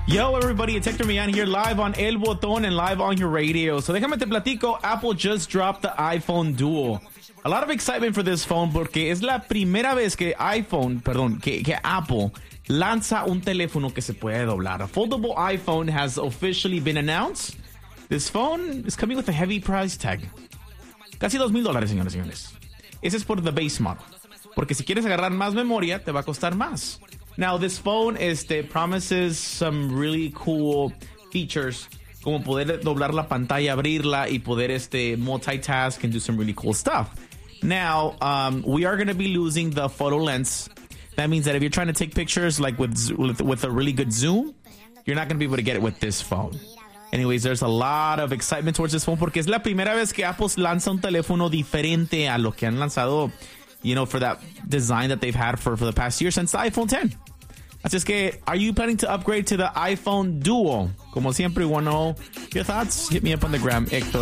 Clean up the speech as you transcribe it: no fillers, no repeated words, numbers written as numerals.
Yo, everybody, it's Hector Millán here live on El Botón and live on your radio. So déjame te platico, Apple just dropped the iPhone Duo. A lot of excitement for this phone porque es la primera vez que Apple lanza un teléfono que se puede doblar. A foldable iPhone has officially been announced. This phone is coming with a heavy price tag. Casi $2,000, señores y señores. Ese es por the base model. Porque si quieres agarrar más memoria, te va a costar más. Now, this phone promises some really cool features, como poder doblar la pantalla, abrirla, y poder multitask and do some really cool stuff. Now, we are going to be losing the photo lens. That means that if you're trying to take pictures like with a really good zoom, you're not going to be able to get it with this phone. Anyways, there's a lot of excitement towards this phone porque es la primera vez que Apple lanza un teléfono diferente a lo que han lanzado, for that design that they've had for the past year since the iPhone 10. Así es que, are you planning to upgrade to the iPhone Duo? Como siempre, want to know your thoughts? Hit me up on the gram, Hector